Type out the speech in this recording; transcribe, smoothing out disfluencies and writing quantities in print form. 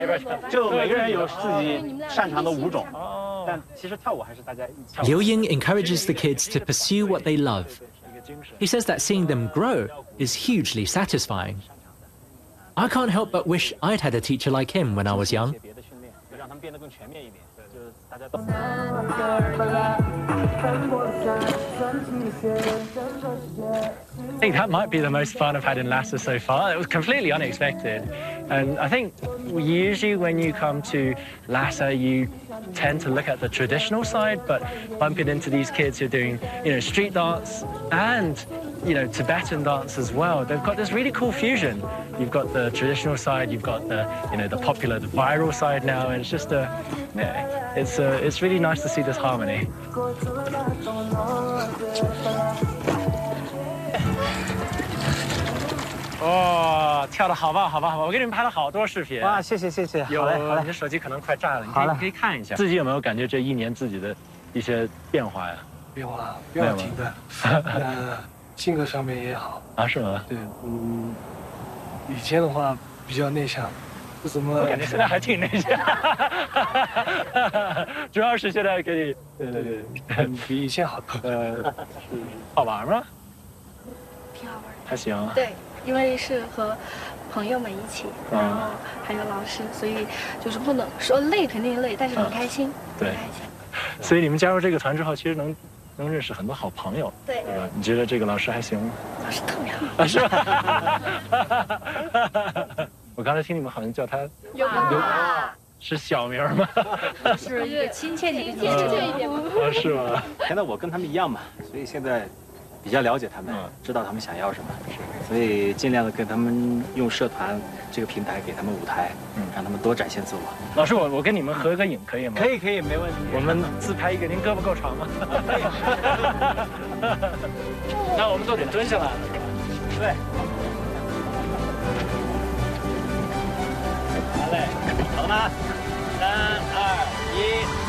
就每个人有自己擅长的舞种，但其实跳舞还是大家一起。 Liu Ying encourages the kids to pursue what they love. He says that seeing them grow is hugely satisfying. I can't help but wish I'd had a teacher like him when I was young. I think that might be the most fun I've had in Lhasa so far. It was completely unexpected. And I think usually when you come to Lhasa, you tend to look at the traditional side, but bumping into these kids who are doing, street dance and, Tibetan dance as well. They've got this really cool fusion. You've got the traditional side, you've got the, the popular, the viral side now, and it's just it's really nice to see this harmony. 哦，跳得好棒，好棒，好棒！我给你们拍了好多视频。 哇，谢谢。好嘞，好嘞。 你的手机可能快炸了， 好了， 你可以看一下。自己有没有感觉这一年自己的一些变化呀？ 变化不要紧的，性格上面也好啊，是吗？ 对，以前的话比较内向，不怎么。 我感觉现在还挺内向，主要是现在可以， 对，比以前好多。 好玩吗？ 挺好玩的。 还行。 对。 因为是和朋友们一起，然后还有老师，所以就是不能说累，肯定累，但是很开心， 对， 很开心。 所以你们加入这个团之后，其实能认识很多好朋友， 对吧？你觉得这个老师还行吗？ 老师特别好， 是吧？我刚才听你们好像叫他刘爸， 是小名吗？ 是一个亲切一点吗？ 是吗？ 现在我跟他们一样嘛，所以现在。 比较了解他们，知道他们想要什么，所以尽量的跟他们用社团这个平台给他们舞台，让他们多展现自我。 老师，我跟你们合个影可以吗？ 可以，没问题。 我们自拍一个，您胳膊够长吗？那我们都得蹲下来了， 对。好嘞，好了吗？3、2、1。